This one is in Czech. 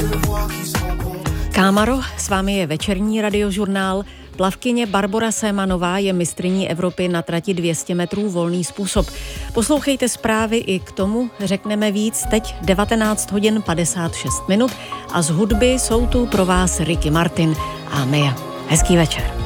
Kámaro, s vámi je večerní radiožurnál. Plavkyně Barbora Sémanová je mistryní Evropy na trati 200 metrů volný způsob. Poslouchejte zprávy, i k tomu řekneme víc teď 19 hodin 56 minut a z hudby jsou tu pro vás Ricky Martin a Mia. Hezký večer.